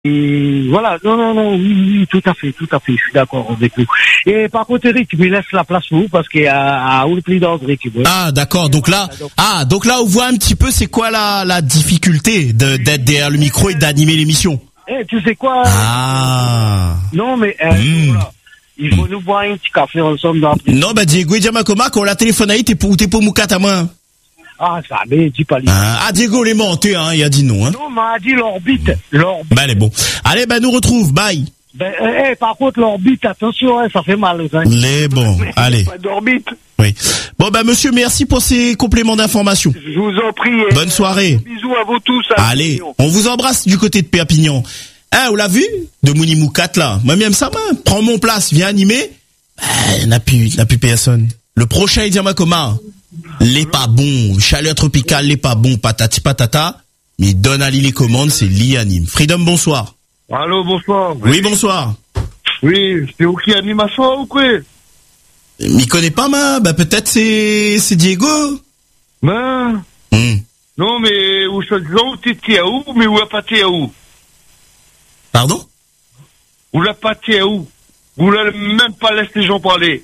Et voilà, non, oui, tout à fait, je suis d'accord avec vous. Et par contre, Eric, tu me laisses la place pour vous parce qu'il y a un plus d'André qui veut. Ah, d'accord, donc là, on voit un petit peu c'est quoi la difficulté d'être derrière le micro et d'animer l'émission. Tu sais quoi? Non, mais, voilà. Il faut nous boire un petit café ensemble dans Non, Diego, Diamakoma, quand la téléphonaïe, t'es pour Moukata, moi. Ah, ça, mais dis pas les. Diego, les menté, il a dit non, hein. Non, m'a dit l'orbite. Elle est bon. Allez, nous retrouve, bye. Par contre, l'orbite, attention, ça fait mal, hein. Les bons, allez. Pas d'orbite. Oui. Bon, monsieur, merci pour ces compléments d'information. Je vous en prie. Bonne soirée. Bisous à vous tous. Allez, on vous embrasse du côté de Perpignan. On l'a vu? De Mouni Moukat, là. Moi-même, ça va. Prends mon place, viens animer. N'a plus personne. Le prochain, il dit à moi comment? Les pas bon, chaleur tropicale, les pas bon, patati patata. Mais donne à lui les commandes, c'est lui anime. Freedom, bonsoir. Allô, bonsoir. Oui, bonsoir. Oui, c'est où qui anime à soi ou quoi? M'y connaît pas, peut-être c'est Diego. Non, mais où t'es à où, mais où la pâté à où? Pardon? Où la pâté à où? Vous n'allez même pas laisser les gens parler.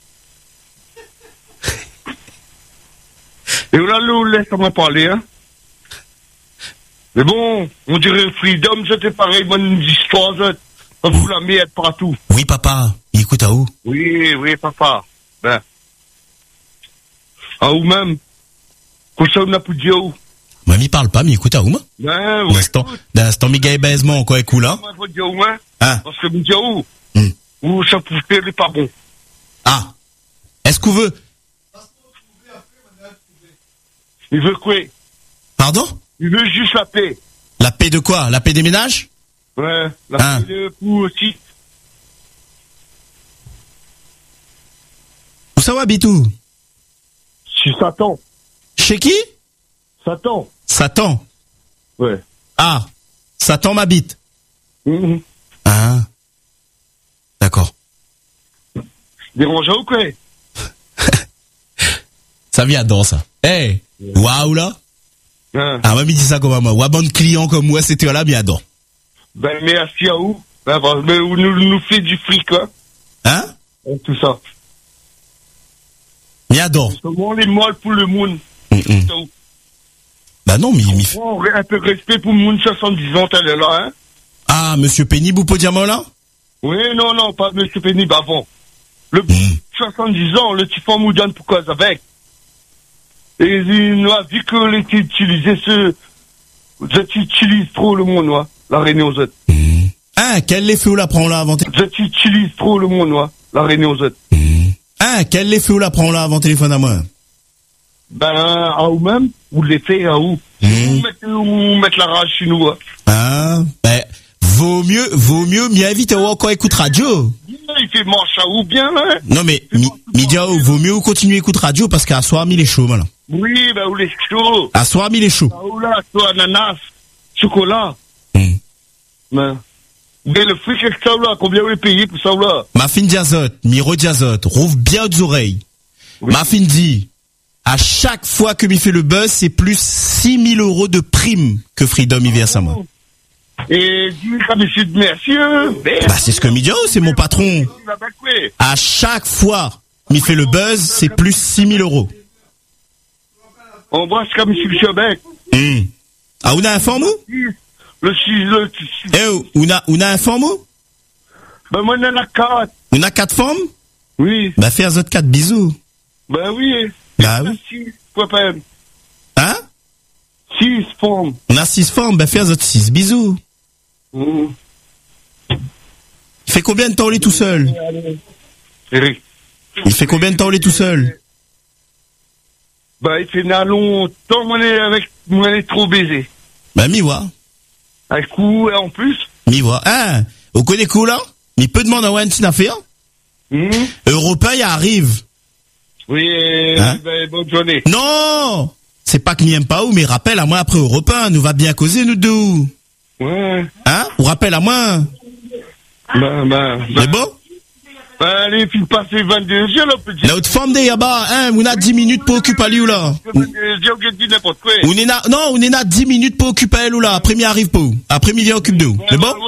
Et là, on laisse moi parler, hein. Mais bon, on dirait Freedom, c'était pareil, bonne histoire, on vous la met partout. Oui, papa, il écoute à où? Oui, papa. À où même? Comme ça, on a pu dire où? Moi, m'y parle pas, mais écoute à où, moi? D'instant, Miguel Baisement, encore écoute là? Moi, je dire où, hein? Parce que, me dire où? Où ça peut faire, il est pas bon. Est-ce qu'on veut? Il veut quoi? Pardon? Il veut juste la paix. La paix de quoi? La paix des ménages? Ouais, la paix de pour aussi. Où ça va, Bitou? Chez Satan. Chez qui? Satan. Satan? Ouais. Satan m'habite. D'accord. Dérangeant ou quoi? Ça vient dans ça. Waouh là. Moi, me dit ça comme moi. Ou bon client comme moi, c'était là, bien adore. Merci à vous. Mais nous fait du fric, hein? Et tout ça. Bien adore. Comment les molles pour le monde? Non, mais un peu de respect pour le monde 70 ans, elle est là, hein? Monsieur Pénible ou Diamant là? Oui, non, pas monsieur Pénible avant. Le 70 ans, le petit femme Moudiane, pourquoi avec? Et il a vu que les utilisés j'utilise trop le monde, la réunion Z. Quel effet ou la prend là avant j'utilise trop le monde, la réunion Z. Quel effet ou la prend là avant téléphone à moi? À où même? Ou l'effet à où? Ou mettre la rage chez nous, vaut mieux m'y inviter ou encore écoute radio. Il fait marche à où bien, là? Non, mais, vaut mieux continuer à écouter radio parce qu'à soir, il est chaud, là. Oui, où les chaud. À soir, il est chaud. Où là, toi, ananas, chocolat. Mais le fric, ça, là, combien vous payez pour ça, là? Ma fin diazote, miro diazote, rouvre bien aux oreilles. Oui. Ma fin dit, à chaque fois que m'y fait le buzz, c'est plus 6 000 € de prime que Freedom y verse à moi. Et dis, monsieur, merci. C'est ce que m'y dit, c'est mon patron. À chaque fois, m'y fait le buzz, c'est plus 6 000 €. On voit ce qu'a monsieur Bec. On a un forme ou? On a un forme ou? Moi, on en a 4. On a 4 formes? Oui. Fais les autres 4 bisous. Oui. Oui. 6, quoi, pas même. 6 formes. On a 6 formes, fais les autres 6 bisous. Il fait combien de temps il est tout seul? Eric. Il fait combien de temps il est tout seul? Il fait longtemps, moi, est trop baisé. Mi-voix. Un coup, en plus. Mi-voix. Vous connaissez quoi, là? Il peut demander à une petite affaire? Européen, il arrive. Oui, bonne journée. Non! C'est pas que n'y aime pas où, mais rappelle à moi après Européen, nous va bien causer, nous deux. Ouais. Ou rappelle à moi. C'est bon? Allez, puis passer 22 heures, là, petit. La haute forme des yaba, on a 10 minutes pour occuper lui, là. On est là 10 minutes pour occuper elle, là. Après, m'y arrive pas. Après, m'y vient occupe d'eau. C'est bon?